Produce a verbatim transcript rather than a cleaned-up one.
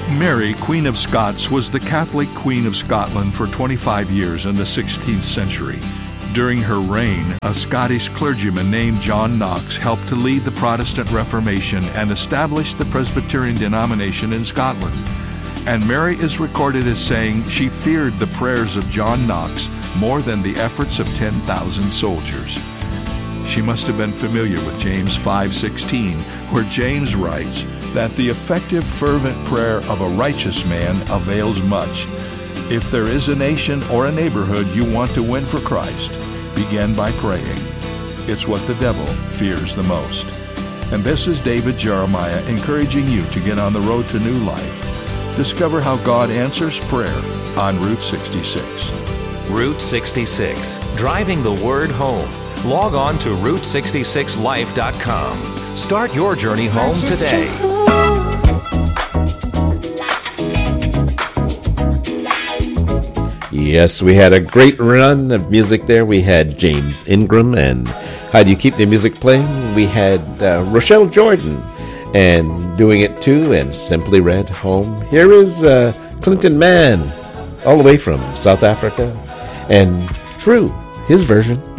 Mary, Queen of Scots, was the Catholic Queen of Scotland for twenty-five years in the sixteenth century. During her reign, a Scottish clergyman named John Knox helped to lead the Protestant Reformation and establish the Presbyterian denomination in Scotland. And Mary is recorded as saying she feared the prayers of John Knox more than the efforts of ten thousand soldiers. She must have been familiar with James five sixteen, where James writes that the effective fervent prayer of a righteous man avails much. If there is a nation or a neighborhood you want to win for Christ, begin by praying. It's what the devil fears the most. And this is David Jeremiah encouraging you to get on the road to new life. Discover how God answers prayer on Route sixty-six. Route sixty-six, driving the word home. Log on to route sixty-six life dot com. Start your journey home today. Yes, we had a great run of music there. We had James Ingram and How Do You Keep the Music Playing? We had uh, Rochelle Jordan and Doing It Too, and Simply Red Home. Here is uh, Clinton Mann, all the way from South Africa, and True, his version.